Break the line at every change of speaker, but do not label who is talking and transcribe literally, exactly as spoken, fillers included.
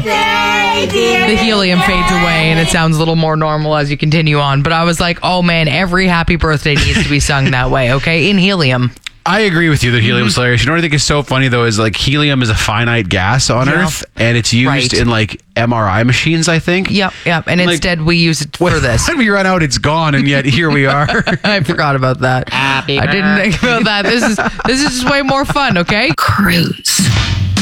birthday, dear.
The helium fades away and it sounds a little more normal as you continue on. But I was like, oh man, every happy birthday needs to be sung that way, okay? In helium.
I agree with you that helium's hilarious. You know what I think is so funny though is like helium is a finite gas on
Yeah.
Earth and it's used
Right.
in like M R I machines, I think.
Yep, yep. And
Like,
instead we use it for
When,
this.
when we run out, it's gone, and yet here we are.
I forgot about that.
Happy
I didn't think about that. This is this is just way more fun, okay?
Cruise.